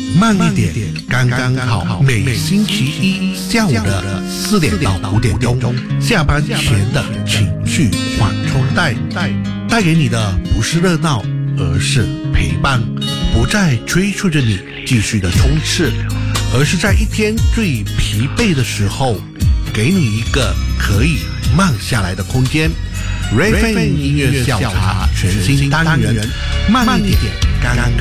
慢一点，刚刚好。每星期一下午的4点到5点钟，下班前的情绪缓冲带，带给你的不是热闹，而是陪伴，不再催促着你继续的冲刺，而是在一天最疲惫的时候，给你一个可以慢下来的空间。Ray 音乐下午茶全新单元，慢一点，刚刚